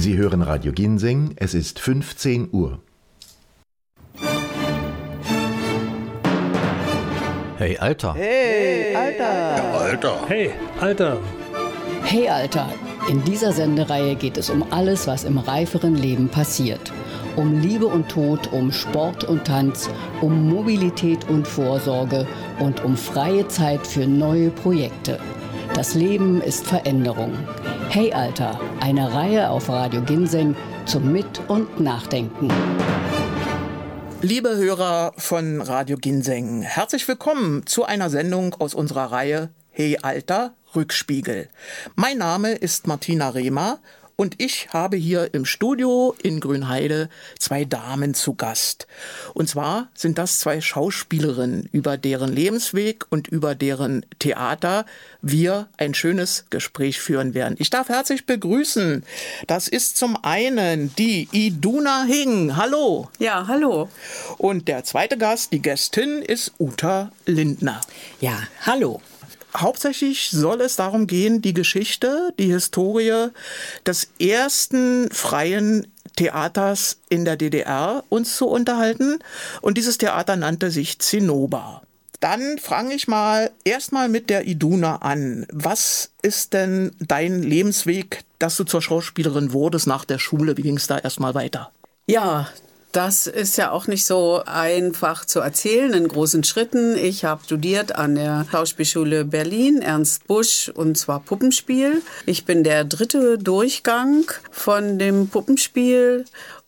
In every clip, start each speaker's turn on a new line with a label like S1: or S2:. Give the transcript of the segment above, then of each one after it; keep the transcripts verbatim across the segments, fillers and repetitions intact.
S1: Sie hören Radio Ginseng, es ist fünfzehn Uhr.
S2: Hey, Alter.
S3: Hey, Alter.
S4: Ja, Alter.
S5: Hey, Alter.
S6: Hey, Alter. In dieser Sendereihe geht es um alles, was im reiferen Leben passiert. Um Liebe und Tod, um Sport und Tanz, um Mobilität und Vorsorge und um freie Zeit für neue Projekte. Das Leben ist Veränderung. Hey, Alter. Eine Reihe auf Radio Ginseng zum Mit- und Nachdenken.
S3: Liebe Hörer von Radio Ginseng, herzlich willkommen zu einer Sendung aus unserer Reihe Hey Alter, Rückspiegel. Mein Name ist Martina Rehmer und ich habe hier im Studio in Grünheide zwei Damen zu Gast. Und zwar sind das zwei Schauspielerinnen, über deren Lebensweg und über deren Theater wir ein schönes Gespräch führen werden. Ich darf herzlich begrüßen, das ist zum einen die Iduna Hing. Hallo.
S7: Ja, hallo.
S3: Und der zweite Gast, die Gästin, ist Uta Lindner.
S7: Ja, hallo.
S3: Hauptsächlich soll es darum gehen, die Geschichte, die Historie des ersten freien Theaters in der D D R uns zu unterhalten. Und dieses Theater nannte sich Zinnober. Dann fange ich mal erstmal mit der Iduna an. Was ist denn dein Lebensweg, dass du zur Schauspielerin wurdest nach der Schule? Wie ging es da erstmal weiter?
S7: Ja, das ist ja auch nicht so einfach zu erzählen in großen Schritten. Ich habe studiert an der Schauspielschule Berlin, Ernst Busch, und zwar Puppenspiel. Ich bin der dritte Durchgang von dem Puppenspiel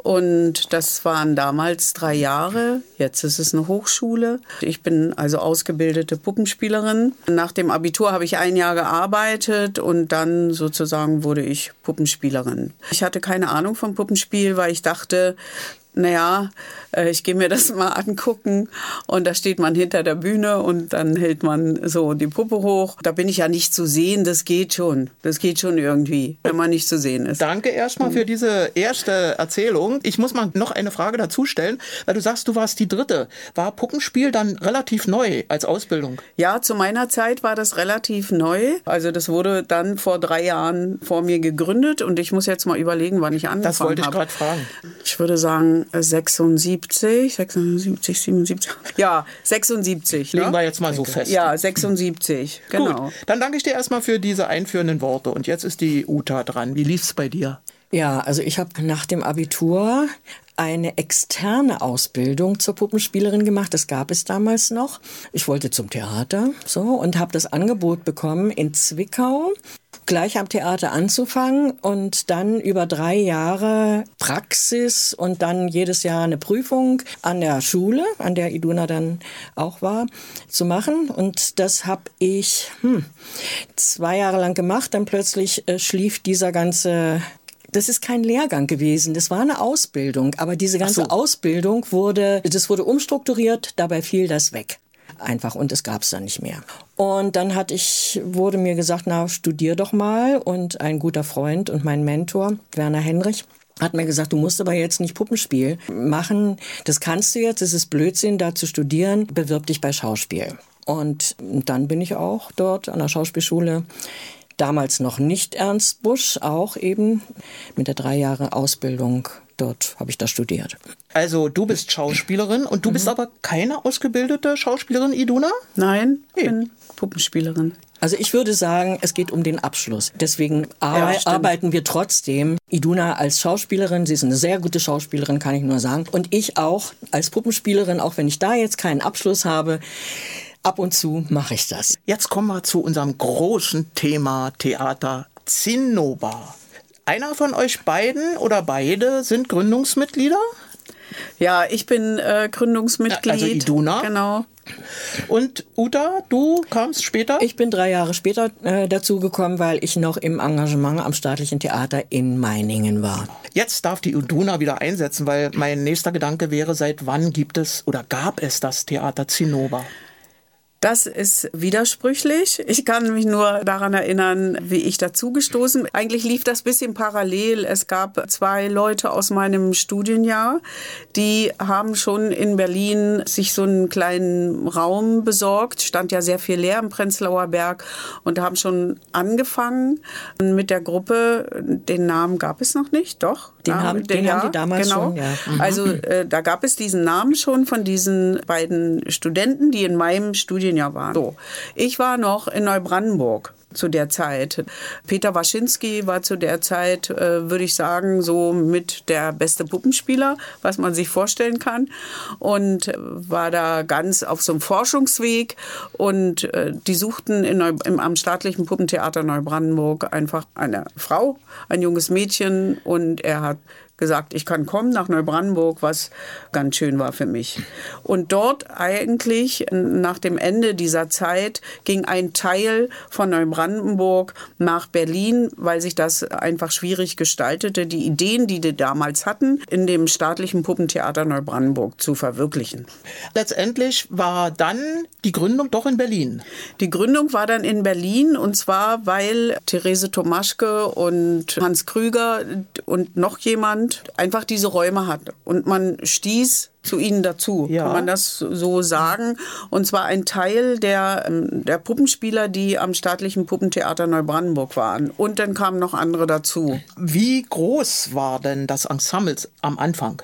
S7: und das waren damals drei Jahre. Jetzt ist es eine Hochschule. Ich bin also ausgebildete Puppenspielerin. Nach dem Abitur habe ich ein Jahr gearbeitet und dann sozusagen wurde ich Puppenspielerin. Ich hatte keine Ahnung vom Puppenspiel, weil ich dachte, naja, ich gehe mir das mal angucken und da steht man hinter der Bühne und dann hält man so die Puppe hoch. Da bin ich ja nicht zu sehen, das geht schon. Das geht schon irgendwie, wenn man nicht zu sehen ist.
S3: Danke erstmal für diese erste Erzählung. Ich muss mal noch eine Frage dazu stellen, weil du sagst, du warst die Dritte. War Puppenspiel dann relativ neu als Ausbildung?
S7: Ja, zu meiner Zeit war das relativ neu. Also das wurde dann vor drei Jahren vor mir gegründet und ich muss jetzt mal überlegen, wann ich angefangen habe.
S3: Das wollte ich gerade fragen.
S7: Ich würde sagen sechsundsiebzig, sechsundsiebzig, siebenundsiebzig. Ja, sechsundsiebzig.
S3: Legen
S7: ne?
S3: wir jetzt mal so fest.
S7: Ja, sechsundsiebzig, genau.
S3: Gut, dann danke ich dir erstmal für diese einführenden Worte. Und jetzt ist die Uta dran. Wie lief's bei dir?
S8: Ja, also ich habe nach dem Abitur eine externe Ausbildung zur Puppenspielerin gemacht. Das gab es damals noch. Ich wollte zum Theater so und habe das Angebot bekommen, in Zwickau gleich am Theater anzufangen und dann über drei Jahre Praxis und dann jedes Jahr eine Prüfung an der Schule, an der Iduna dann auch war, zu machen. Und das habe ich hm, zwei Jahre lang gemacht. Dann plötzlich äh, schlief dieser ganze... Das ist kein Lehrgang gewesen, das war eine Ausbildung. Aber diese ganze
S3: so.
S8: Ausbildung wurde, das wurde umstrukturiert, dabei fiel das weg. Einfach, und es gab es dann nicht mehr. Und dann hatte ich, wurde mir gesagt, na, studier doch mal. Und ein guter Freund und mein Mentor, Werner Henrich, hat mir gesagt, du musst aber jetzt nicht Puppenspiel machen. Das kannst du jetzt, das ist Blödsinn, da zu studieren. Bewirb dich bei Schauspiel. Und dann bin ich auch dort an der Schauspielschule. Damals noch nicht Ernst Busch, auch eben mit der drei Jahre Ausbildung. Dort habe ich das studiert.
S3: Also du bist Schauspielerin und du mhm. bist aber keine ausgebildete Schauspielerin, Iduna?
S7: Nein, ich
S3: hey.
S7: bin Puppenspielerin.
S8: Also ich würde sagen, es geht um den Abschluss. Deswegen ar- ja, arbeiten wir trotzdem. Iduna als Schauspielerin, sie ist eine sehr gute Schauspielerin, kann ich nur sagen. Und ich auch als Puppenspielerin, auch wenn ich da jetzt keinen Abschluss habe, ab und zu mache ich das.
S3: Jetzt kommen wir zu unserem großen Thema Theater Zinnober. Einer von euch beiden oder beide sind Gründungsmitglieder?
S7: Ja, ich bin äh, Gründungsmitglied.
S3: Also Iduna.
S7: Genau.
S3: Und Uta, du kamst später?
S8: Ich bin drei Jahre später äh, dazu gekommen, weil ich noch im Engagement am Staatlichen Theater in Meiningen war.
S3: Jetzt darf die Iduna wieder einsetzen, weil mein nächster Gedanke wäre, seit wann gibt es oder gab es das Theater Zinnober?
S7: Das ist widersprüchlich. Ich kann mich nur daran erinnern, wie ich dazu gestoßen bin. Eigentlich lief das ein bisschen parallel. Es gab zwei Leute aus meinem Studienjahr, die haben schon in Berlin sich so einen kleinen Raum besorgt. Stand ja sehr viel leer im Prenzlauer Berg und haben schon angefangen mit der Gruppe. Den Namen gab es noch nicht, doch?
S8: Den, ja, haben, den ja, haben die damals
S7: genau.
S8: schon, ja. Mhm.
S7: Also äh, da gab es diesen Namen schon von diesen beiden Studenten, die in meinem Studienjahr waren. So. Ich war noch in Neubrandenburg zu der Zeit. Peter Waschinski war zu der Zeit, äh, würde ich sagen, so mit der beste Puppenspieler, was man sich vorstellen kann. Und war da ganz auf so einem Forschungsweg. Und äh, die suchten in Neu- im, am Staatlichen Puppentheater Neubrandenburg einfach eine Frau, ein junges Mädchen. Und er hat gesagt, ich kann kommen nach Neubrandenburg, was ganz schön war für mich. Und dort eigentlich nach dem Ende dieser Zeit ging ein Teil von Neubrandenburg nach Berlin, weil sich das einfach schwierig gestaltete, die Ideen, die die damals hatten, in dem Staatlichen Puppentheater Neubrandenburg zu verwirklichen.
S3: Letztendlich war dann die Gründung doch in Berlin.
S7: Die Gründung war dann in Berlin, und zwar, weil Therese Tomaschke und Hans Krüger und noch jemand einfach diese Räume hatte. Und man stieß zu ihnen dazu, ja. Kann man das so sagen. Und zwar ein Teil der, der Puppenspieler, die am Staatlichen Puppentheater Neubrandenburg waren. Und dann kamen noch andere dazu.
S3: Wie groß war denn das Ensemble am Anfang?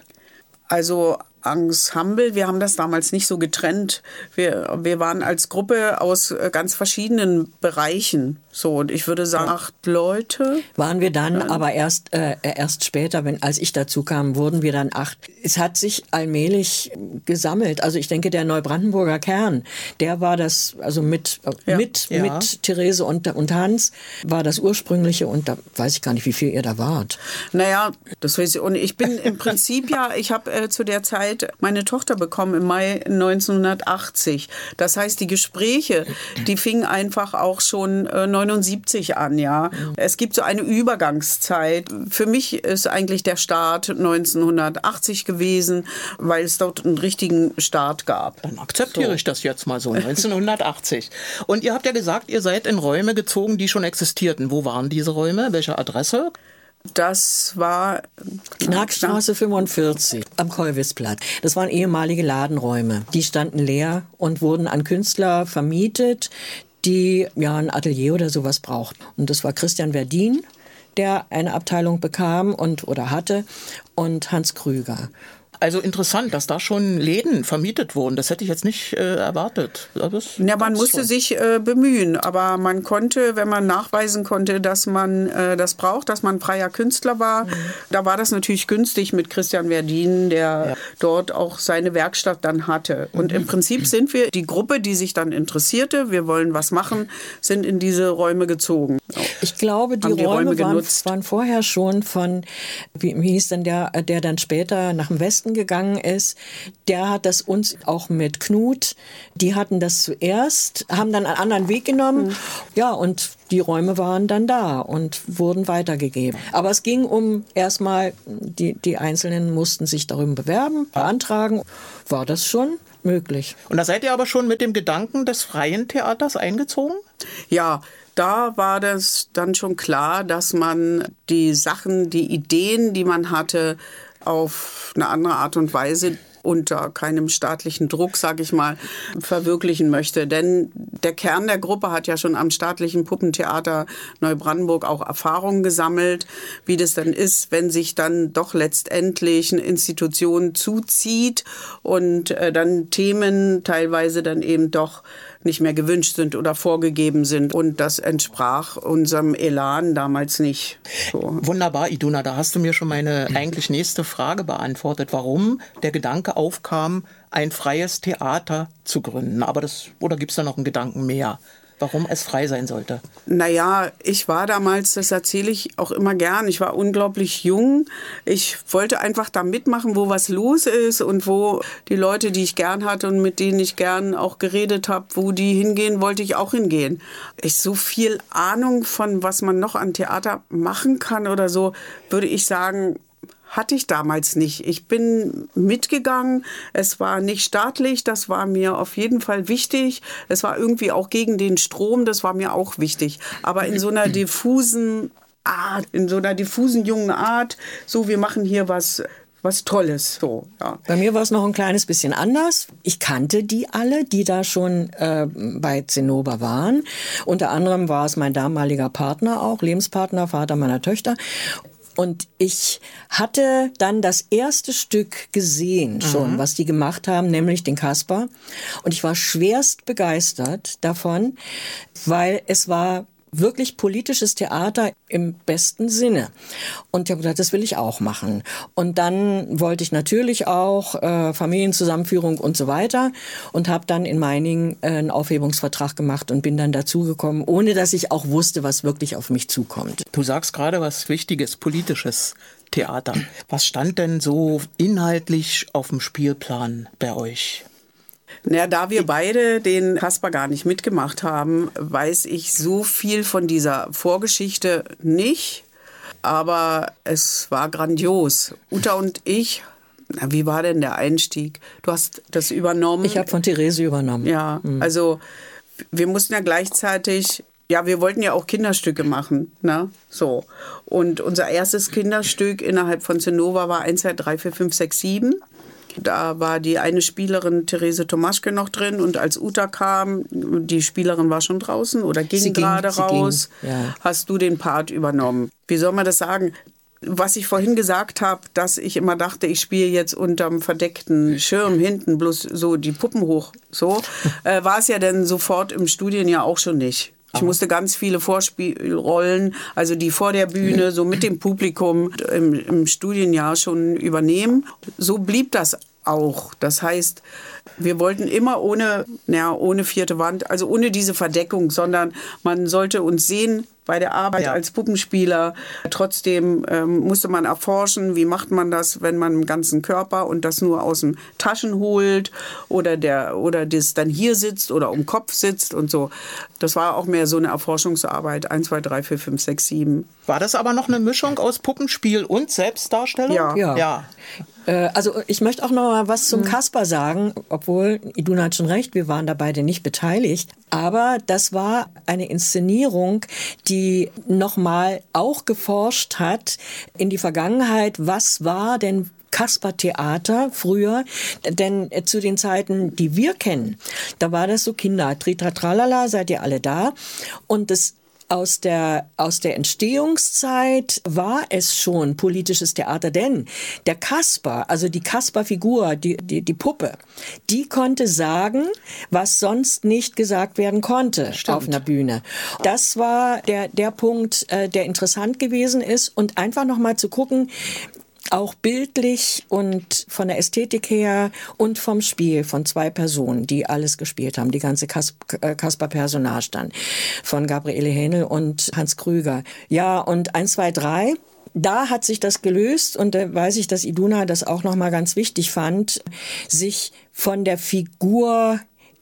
S7: Also Ensemble, wir haben das damals nicht so getrennt. Wir, wir waren als Gruppe aus ganz verschiedenen Bereichen. So, und ich würde sagen, acht Leute.
S8: Waren wir dann, ja. aber erst, äh, erst später, wenn, als ich dazu kam, wurden wir dann acht. Es hat sich allmählich gesammelt. Also ich denke, der Neubrandenburger Kern, der war das, also mit, ja. mit, ja. mit Therese und, und Hans, war das ursprüngliche, und da weiß ich gar nicht, wie viel ihr da wart.
S7: Naja, das weiß ich. Und ich bin im Prinzip ja, ich habe äh, zu der Zeit meine Tochter bekommen im Mai neunzehnhundertachtzig. Das heißt, die Gespräche, die fingen einfach auch schon äh, neunundsiebzig an, ja. Mhm. Es gibt so eine Übergangszeit. Für mich ist eigentlich der Start neunzehnhundertachtzig gewesen, weil es dort einen richtigen Start gab.
S3: Dann akzeptiere
S7: so.
S3: ich das jetzt mal so, neunzehnhundertachtzig. Und ihr habt ja gesagt, ihr seid in Räume gezogen, die schon existierten. Wo waren diese Räume? Welche Adresse?
S7: Das war
S8: Knackstraße fünfundvierzig am Kollwitzplatz. Das waren ehemalige Ladenräume. Die standen leer und wurden an Künstler vermietet, die ja ein Atelier oder sowas brauchten. Und das war Christian Verdin, der eine Abteilung bekam und oder hatte, und Hans Krüger.
S3: Also interessant, dass da schon Läden vermietet wurden. Das hätte ich jetzt nicht äh, erwartet.
S7: Ja, man musste schon. sich äh, bemühen, aber man konnte, wenn man nachweisen konnte, dass man äh, das braucht, dass man freier Künstler war, mhm. da war das natürlich günstig mit Christian Verdin, der ja. dort auch seine Werkstatt dann hatte. Und mhm. im Prinzip sind wir, die Gruppe, die sich dann interessierte, wir wollen was machen, sind in diese Räume gezogen.
S8: Ich glaube, die, die Räume, Räume waren, waren vorher schon von, wie, wie hieß denn der, der dann später nach dem Westen gegangen ist, der hat das uns auch mit Knut, die hatten das zuerst, haben dann einen anderen Weg genommen, mhm. ja, und die Räume waren dann da und wurden weitergegeben. Aber es ging um erstmal, die, die Einzelnen mussten sich darüber bewerben, beantragen, war das schon möglich.
S3: Und da seid ihr aber schon mit dem Gedanken des freien Theaters eingezogen?
S7: Ja, da war das dann schon klar, dass man die Sachen, die Ideen, die man hatte, auf eine andere Art und Weise unter keinem staatlichen Druck, sage ich mal, verwirklichen möchte. Denn der Kern der Gruppe hat ja schon am Staatlichen Puppentheater Neubrandenburg auch Erfahrungen gesammelt, wie das dann ist, wenn sich dann doch letztendlich eine Institution zuzieht und äh, dann Themen teilweise dann eben doch nicht mehr gewünscht sind oder vorgegeben sind. Und das entsprach unserem Elan damals nicht. So.
S3: Wunderbar, Iduna, da hast du mir schon meine eigentlich nächste Frage beantwortet, warum der Gedanke aufkam, ein freies Theater zu gründen. Aber das, oder gibt es da noch einen Gedanken mehr? Warum es frei sein sollte?
S7: Naja, ich war damals, das erzähle ich auch immer gern, ich war unglaublich jung. Ich wollte einfach da mitmachen, wo was los ist und wo die Leute, die ich gern hatte und mit denen ich gern auch geredet habe, wo die hingehen, wollte ich auch hingehen. Ich so viel Ahnung von, was man noch an Theater machen kann oder so, würde ich sagen, hatte ich damals nicht. Ich bin mitgegangen. Es war nicht staatlich, das war mir auf jeden Fall wichtig. Es war irgendwie auch gegen den Strom, das war mir auch wichtig. Aber in so einer diffusen Art, in so einer diffusen jungen Art, so wir machen hier was was Tolles. So, ja.
S8: Bei mir war es noch ein kleines bisschen anders. Ich kannte die alle, die da schon äh, bei Zinnober waren. Unter anderem war es mein damaliger Partner auch, Lebenspartner, Vater meiner Töchter. Und ich hatte dann das erste Stück gesehen schon, mhm. was die gemacht haben, nämlich den Kasper. Und ich war schwerst begeistert davon, weil es war wirklich politisches Theater im besten Sinne. Und ich habe gedacht, das will ich auch machen. Und dann wollte ich natürlich auch äh, Familienzusammenführung und so weiter und habe dann in Meiningen äh, einen Aufhebungsvertrag gemacht und bin dann dazugekommen, ohne dass ich auch wusste, was wirklich auf mich zukommt.
S3: Du sagst gerade was Wichtiges, politisches Theater. Was stand denn so inhaltlich auf dem Spielplan bei euch?
S7: Na, da wir beide den Kasper gar nicht mitgemacht haben, weiß ich so viel von dieser Vorgeschichte nicht. Aber es war grandios. Uta und ich, na, wie war denn der Einstieg? Du hast das übernommen.
S8: Ich habe von Therese übernommen.
S7: Ja, mhm. also wir mussten ja gleichzeitig, ja, wir wollten ja auch Kinderstücke machen, ne? So. Und unser erstes Kinderstück innerhalb von Zinnober war eins, zwei, drei, vier, fünf, sechs, sieben. Da war die eine Spielerin, Therese Tomaschke, noch drin. Und als Uta kam, die Spielerin war schon draußen oder ging gerade raus, ging, ja. Hast du den Part übernommen. Wie soll man das sagen? Was ich vorhin gesagt habe, dass ich immer dachte, ich spiele jetzt unterm verdeckten Schirm hinten bloß so die Puppen hoch, so, äh, war es ja dann sofort im Studienjahr auch schon nicht. Ich musste ganz viele Vorspielrollen, also die vor der Bühne, so mit dem Publikum im, im Studienjahr schon übernehmen. So blieb das auch. Das heißt, wir wollten immer ohne, ja, ohne vierte Wand, also ohne diese Verdeckung, sondern man sollte uns sehen bei der Arbeit ja. als Puppenspieler. Trotzdem ähm, musste man erforschen, wie macht man das, wenn man im ganzen Körper und das nur aus den Taschen holt oder der oder das dann hier sitzt oder um Kopf sitzt und so. Das war auch mehr so eine Erforschungsarbeit. eins, zwei, drei, vier, fünf, sechs, sieben.
S3: War das aber noch eine Mischung aus Puppenspiel und Selbstdarstellung?
S7: Ja.
S8: ja.
S3: ja.
S8: Also ich möchte auch noch mal was zum mhm. Kasper sagen, obwohl Iduna hat schon recht, wir waren da beide nicht beteiligt. Aber das war eine Inszenierung, die noch mal auch geforscht hat in die Vergangenheit. Was war denn Kasper-Theater früher? Denn zu den Zeiten, die wir kennen, da war das so Kinder, Tritra Tralala, seid ihr alle da? Und das Aus der, aus der Entstehungszeit war es schon politisches Theater, denn der Kasper, also die Kasper-Figur, die, die, die Puppe, die konnte sagen, was sonst nicht gesagt werden konnte Stimmt. auf einer Bühne. Das war der, der Punkt, äh, der interessant gewesen ist und einfach nochmal zu gucken, auch bildlich und von der Ästhetik her und vom Spiel von zwei Personen, die alles gespielt haben, die ganze Kasper-Personage dann, von Gabriele Hähnel und Hans Krüger. Ja, und eins, zwei, drei, da hat sich das gelöst und da weiß ich, dass Iduna das auch nochmal ganz wichtig fand, sich von der Figur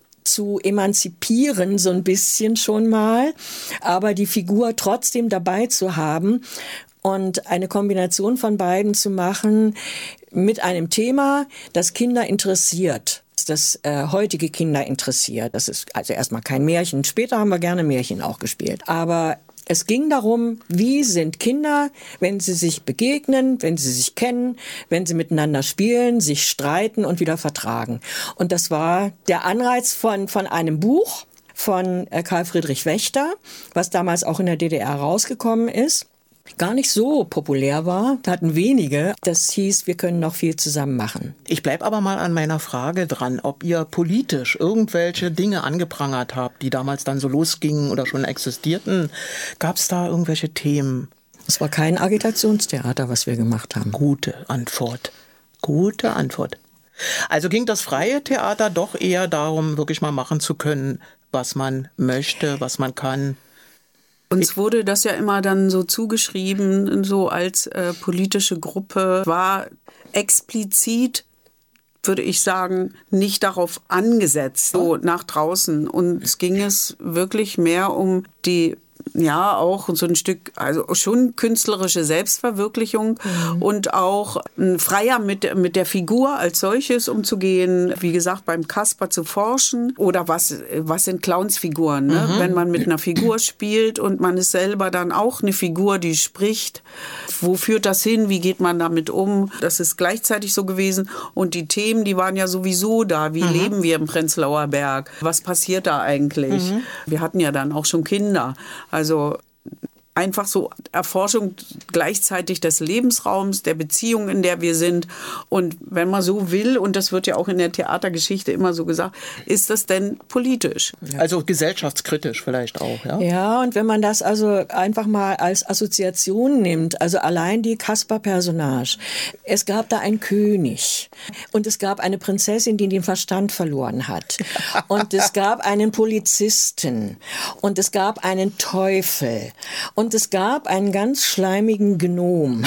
S8: zu emanzipieren, so ein bisschen schon mal, aber die Figur trotzdem dabei zu haben und eine Kombination von beiden zu machen mit einem Thema, das Kinder interessiert, das äh, heutige Kinder interessiert. Das ist also erstmal kein Märchen. Später haben wir gerne Märchen auch gespielt. Aber es ging darum, wie sind Kinder, wenn sie sich begegnen, wenn sie sich kennen, wenn sie miteinander spielen, sich streiten und wieder vertragen. Und das war der Anreiz von, von einem Buch von Karl Friedrich Wächter, was damals auch in der D D R rausgekommen ist. Gar nicht so populär war, da hatten wenige. Das hieß, wir können noch viel zusammen machen.
S3: Ich bleib aber mal an meiner Frage dran, ob ihr politisch irgendwelche Dinge angeprangert habt, die damals dann so losgingen oder schon existierten. Gab es da irgendwelche Themen?
S8: Es war kein Agitationstheater, was wir gemacht haben.
S3: Gute Antwort. Gute Antwort. Also ging das freie Theater doch eher darum, wirklich mal machen zu können, was man möchte, was man kann.
S7: Uns wurde das ja immer dann so zugeschrieben, so als äh, politische Gruppe, war explizit, würde ich sagen, nicht darauf angesetzt, so nach draußen. Und es ging es wirklich mehr um die ja auch so ein Stück, also schon künstlerische Selbstverwirklichung mhm. und auch ein freier mit, mit der Figur als solches umzugehen. Wie gesagt, beim Kasper zu forschen oder was, was sind Clownsfiguren, ne? Mhm. Wenn man mit einer Figur spielt und man ist selber dann auch eine Figur, die spricht. Wo führt das hin? Wie geht man damit um? Das ist gleichzeitig so gewesen. Und die Themen, die waren ja sowieso da. Wie mhm. leben wir im Prenzlauer Berg? Was passiert da eigentlich? Mhm. Wir hatten ja dann auch schon Kinder. Also einfach so Erforschung gleichzeitig des Lebensraums, der Beziehung, in der wir sind. Und wenn man so will, und das wird ja auch in der Theatergeschichte immer so gesagt, ist das denn politisch?
S3: Also gesellschaftskritisch vielleicht auch, ja?
S8: Ja, und wenn man das also einfach mal als Assoziation nimmt, also allein die Kasper-Personage. Es gab da einen König und es gab eine Prinzessin, die den Verstand verloren hat. Und es gab einen Polizisten und es gab einen Teufel. Und es gab einen ganz schleimigen Gnom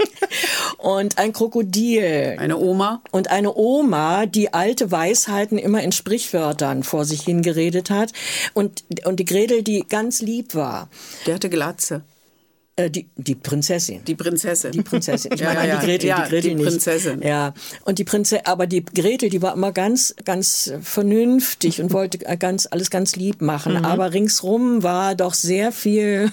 S8: und ein Krokodil.
S7: Eine Oma.
S8: Und eine Oma, die alte Weisheiten immer in Sprichwörtern vor sich hingeredet hat. Und, und die Gretel, die ganz lieb war.
S7: Die hatte Glatze.
S8: Äh, die, die Prinzessin.
S7: Die Prinzessin.
S8: Die Prinzessin. Ich
S7: ja,
S8: meine
S7: ja,
S8: die Gretel,
S7: ja,
S8: die Gretel
S7: die
S8: nicht.
S7: Prinzessin.
S8: Ja. Und die Prinzessin, aber die Gretel, die war immer ganz, ganz vernünftig und wollte ganz, alles ganz lieb machen. Mhm. Aber ringsrum war doch sehr viel,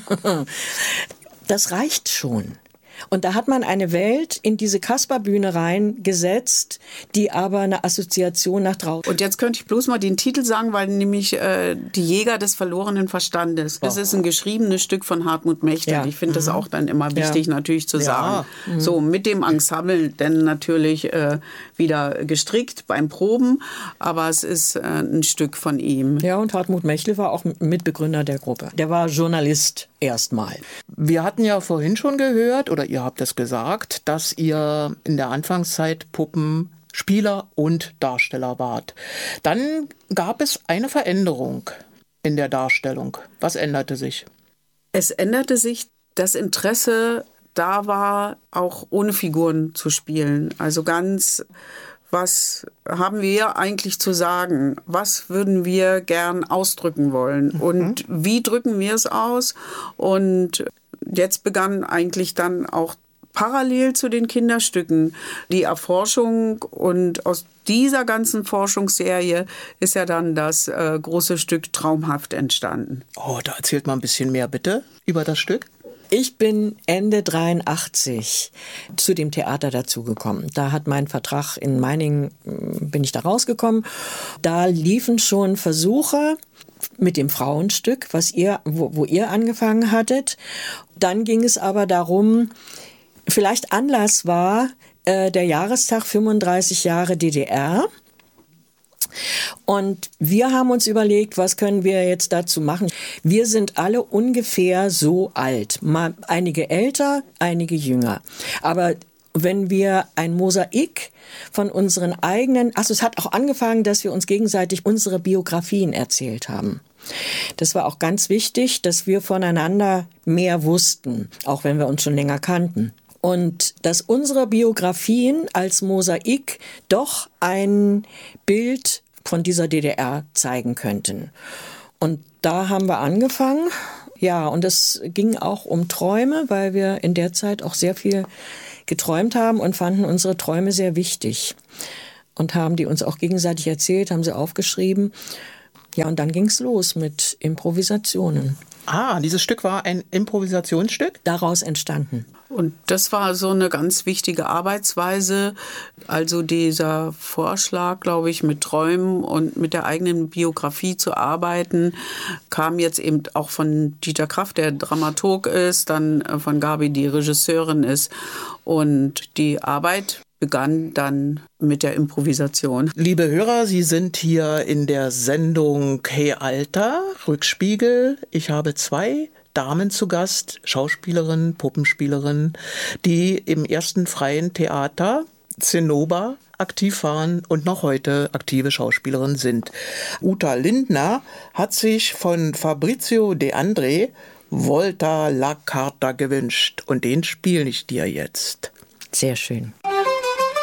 S8: das reicht schon. Und da hat man eine Welt in diese Kasper-Bühne reingesetzt, die aber eine Assoziation nach draußen.
S7: Und jetzt könnte ich bloß mal den Titel sagen, weil nämlich äh, Die Jäger des verlorenen Verstandes. Das oh. ist ein geschriebenes Stück von Hartmut Mechtel. Ja. Ich finde mhm. das auch dann immer wichtig, ja. natürlich zu sagen. Ja. Mhm. So, mit dem Ensemble denn natürlich äh, wieder gestrickt beim Proben, aber es ist äh, ein Stück von ihm.
S8: Ja, und Hartmut Mechtel war auch Mitbegründer der Gruppe. Der war Journalist erstmal.
S3: Wir hatten ja vorhin schon gehört, oder ihr habt es gesagt, dass ihr in der Anfangszeit Puppenspieler und Darsteller wart. Dann gab es eine Veränderung in der Darstellung. Was änderte sich?
S7: Es änderte sich, das Interesse da war, auch ohne Figuren zu spielen. Also ganz, was haben wir eigentlich zu sagen? Was würden wir gern ausdrücken wollen? Mhm. Und wie drücken wir es aus? Und jetzt begann eigentlich dann auch parallel zu den Kinderstücken die Erforschung, und aus dieser ganzen Forschungsserie ist ja dann das äh, große Stück Traumhaft entstanden.
S3: Oh, da erzählt mal ein bisschen mehr bitte über das Stück.
S8: Ich bin Ende dreiundachtzig zu dem Theater dazugekommen. Da hat mein Vertrag in Meiningen, bin ich da rausgekommen. Da liefen schon Versuche mit dem Frauenstück, was ihr, wo, wo ihr angefangen hattet. Dann ging es aber darum, vielleicht Anlass war äh, der Jahrestag fünfunddreißig Jahre D D R. Und wir haben uns überlegt, was können wir jetzt dazu machen? Wir sind alle ungefähr so alt. Mal einige älter, einige jünger. Aber wenn wir ein Mosaik von unseren eigenen, also es hat auch angefangen, dass wir uns gegenseitig unsere Biografien erzählt haben. Das war auch ganz wichtig, dass wir voneinander mehr wussten, auch wenn wir uns schon länger kannten. Und dass unsere Biografien als Mosaik doch ein Bild von dieser D D R zeigen könnten. Und da haben wir angefangen. Ja, und es ging auch um Träume, weil wir in der Zeit auch sehr viel geträumt haben und fanden unsere Träume sehr wichtig. Und haben die uns auch gegenseitig erzählt, haben sie aufgeschrieben. Ja, und dann ging's los mit Improvisationen.
S3: Ah, dieses Stück war ein Improvisationsstück?
S8: Daraus entstanden.
S7: Und das war so eine ganz wichtige Arbeitsweise. Also dieser Vorschlag, glaube ich, mit Träumen und mit der eigenen Biografie zu arbeiten, kam jetzt eben auch von Dieter Kraft, der Dramaturg ist, dann von Gabi, die Regisseurin ist. Und die Arbeit begann dann mit der Improvisation.
S3: Liebe Hörer, Sie sind hier in der Sendung Hey Alter, Rückspiegel. Ich habe zwei Damen zu Gast, Schauspielerinnen, Puppenspielerinnen, die im ersten freien Theater Zinnober aktiv waren und noch heute aktive Schauspielerinnen sind. Uta Lindner hat sich von Fabrizio De André Volta la Carta gewünscht und den spiele ich dir jetzt.
S8: Sehr schön.